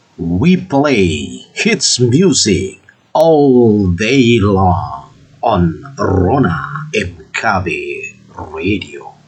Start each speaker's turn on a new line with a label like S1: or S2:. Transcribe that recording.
S1: We play hits music all day long on Rona MKB Radio.